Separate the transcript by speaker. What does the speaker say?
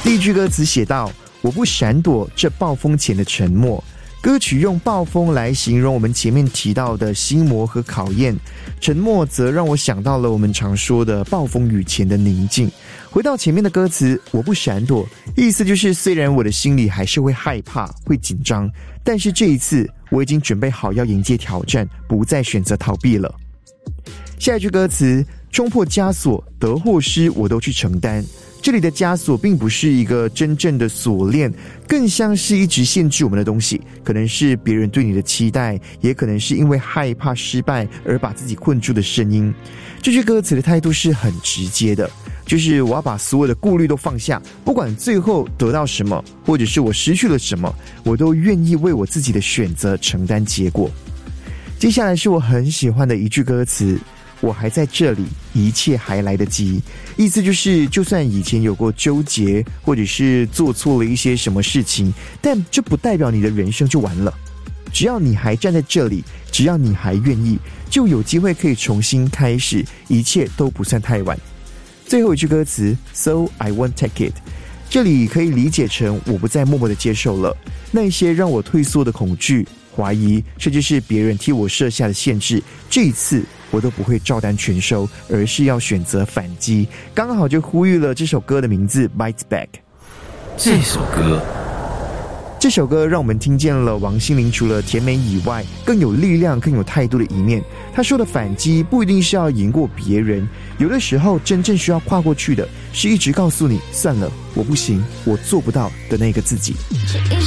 Speaker 1: 第一句歌词写道：我不闪躲这暴风前的沉默。歌曲用暴风来形容我们前面提到的心魔和考验，沉默则让我想到了我们常说的暴风雨前的宁静。回到前面的歌词，我不闪躲，意思就是虽然我的心里还是会害怕会紧张，但是这一次我已经准备好要迎接挑战，不再选择逃避了。下一句歌词，冲破枷锁，得或失我都去承担。这里的枷锁并不是一个真正的锁链，更像是一直限制我们的东西，可能是别人对你的期待，也可能是因为害怕失败而把自己困住的声音。这句歌词的态度是很直接的，就是我要把所有的顾虑都放下，不管最后得到什么，或者是我失去了什么，我都愿意为我自己的选择承担结果。接下来是我很喜欢的一句歌词，我还在这里，一切还来得及。意思就是，就算以前有过纠结，或者是做错了一些什么事情，但这不代表你的人生就完了。只要你还站在这里，只要你还愿意，就有机会可以重新开始，一切都不算太晚。最后一句歌词 So I won't take it， 这里可以理解成我不再默默的接受了那些让我退缩的恐惧、怀疑，甚至是别人替我设下的限制，这一次我都不会照单全收，而是要选择反击。刚好就呼吁了这首歌的名字 Bites Back。 这首歌让我们听见了王心凌除了甜美以外更有力量更有态度的一面。她说的反击不一定是要赢过别人，有的时候真正需要跨过去的是一直告诉你算了，我不行，我做不到的那个自己。